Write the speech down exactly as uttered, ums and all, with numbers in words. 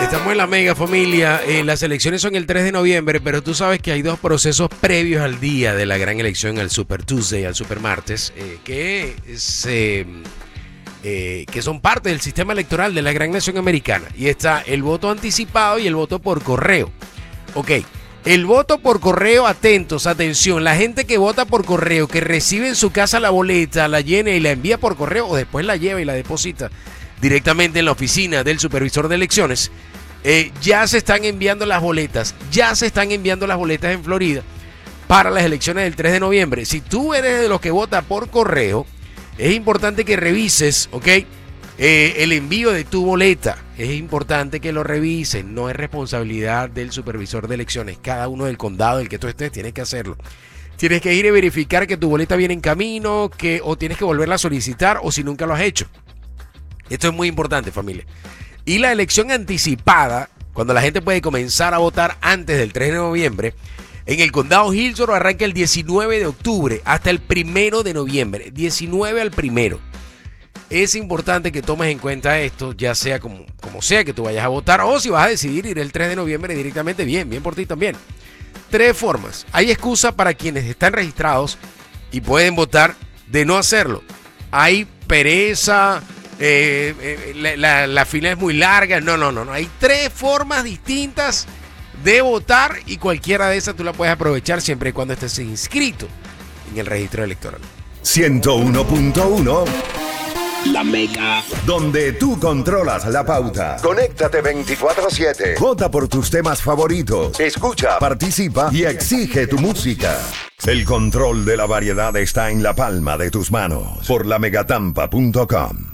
Estamos en la mega familia. Eh, las elecciones son el tres de noviembre, pero tú sabes que hay dos procesos previos al día de la gran elección, al Super Tuesday, al Super Martes, eh, que, se, eh, que son parte del sistema electoral de la gran nación americana. Y está el voto anticipado y el voto por correo. Ok, el voto por correo, atentos, atención, la gente que vota por correo, que recibe en su casa la boleta, la llena y la envía por correo o después la lleva y la deposita directamente en la oficina del supervisor de elecciones, eh, ya se están enviando las boletas, ya se están enviando las boletas en Florida para las elecciones del tres de noviembre. Si tú eres de los que vota por correo, es importante que revises, ¿ok? Eh, el envío de tu boleta. Es importante que lo revises, no es responsabilidad del supervisor de elecciones. Cada uno del condado del que tú estés tiene que hacerlo. Tienes que ir y verificar que tu boleta viene en camino, que o tienes que volverla a solicitar o si nunca lo has hecho. Esto es muy importante, familia. Y la elección anticipada, cuando la gente puede comenzar a votar antes del tres de noviembre, en el condado Hillsborough arranca el diecinueve de octubre hasta el primero de noviembre. diecinueve al primero. Es importante que tomes en cuenta esto, ya sea como, como sea que tú vayas a votar o si vas a decidir ir el tres de noviembre directamente, bien, bien por ti también. Tres formas. Hay excusa para quienes están registrados y pueden votar de no hacerlo. Hay pereza... Eh, eh, la, la, la fila es muy larga. No, no, no, no. Hay tres formas distintas de votar y cualquiera de esas tú la puedes aprovechar siempre y cuando estés inscrito en el registro electoral. ciento uno punto uno La Mega, donde tú controlas la pauta. Conéctate veinticuatro siete. Vota por tus temas favoritos. Escucha, participa y exige tu música. El control de la variedad está en la palma de tus manos. Por la megatampa punto com.